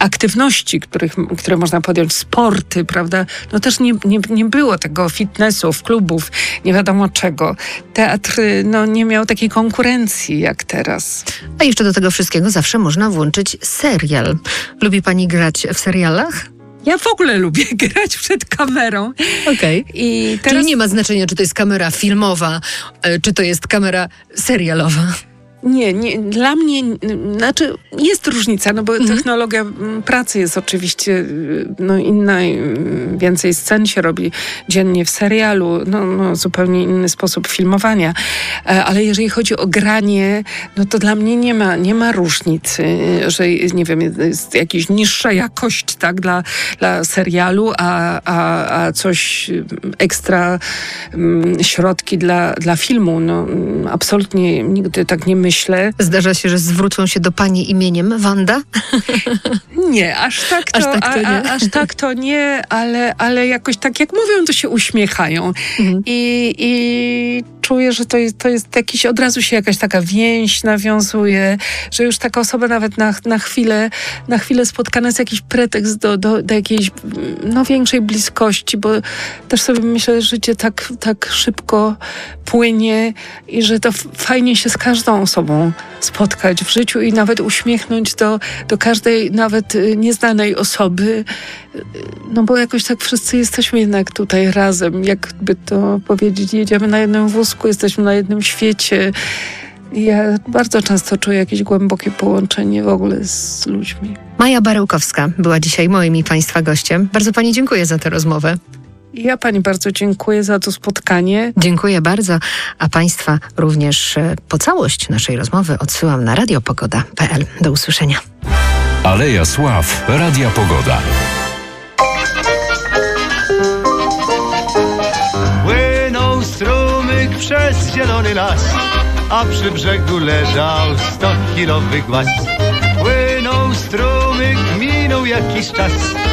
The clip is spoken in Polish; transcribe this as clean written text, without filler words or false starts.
aktywności, które można podjąć, sporty, prawda? No też nie było tego fitnessów, klubów, nie wiadomo czego. Teatr nie miał takiej konkurencji jak teraz. A jeszcze do tego wszystkiego zawsze można włączyć serial. Lubi pani grać w serialach? Ja w ogóle lubię grać przed kamerą. Okej. Czyli nie ma znaczenia, czy to jest kamera filmowa, czy to jest kamera serialowa. Nie, dla mnie, znaczy jest różnica, bo technologia pracy jest oczywiście inna, więcej scen się robi dziennie w serialu, zupełnie inny sposób filmowania, ale jeżeli chodzi o granie, to dla mnie nie ma różnicy, że nie wiem, jest jakaś niższa jakość, tak, dla serialu, a coś ekstra środki dla filmu, absolutnie nigdy tak nie myślę. Zdarza się, że zwrócą się do pani imieniem Wanda? Nie, aż tak to nie, ale jakoś tak jak mówią, to się uśmiechają. I czuję, że to jest jakiś, od razu się jakaś taka więź nawiązuje, że już taka osoba nawet na chwilę spotkana jest jakiś pretekst do jakiejś większej bliskości, bo też sobie myślę, że życie tak szybko płynie i że to fajnie się z każdą osobą spotkać w życiu i nawet uśmiechnąć do każdej nawet nieznanej osoby, bo jakoś tak wszyscy jesteśmy jednak tutaj razem, jakby to powiedzieć, jedziemy na jednym wózku, jesteśmy na jednym świecie. I ja bardzo często czuję jakieś głębokie połączenie w ogóle z ludźmi. Maja Barełkowska była dzisiaj moim i państwa gościem. Bardzo pani dziękuję za tę rozmowę. Ja pani bardzo dziękuję za to spotkanie. Dziękuję bardzo, a państwa również po całość naszej rozmowy odsyłam na radiopogoda.pl. Do usłyszenia. Aleja Sław, Radia Pogoda. Płynął strumyk przez zielony las, a przy brzegu leżał 100-kilowy głaz. Płynął strumyk, minął jakiś czas.